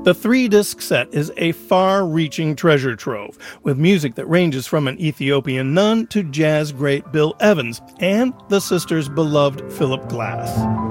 The 3-disc set is a far-reaching treasure trove, with music that ranges from an Ethiopian nun to jazz great Bill Evans and the sisters' beloved Philip Glass.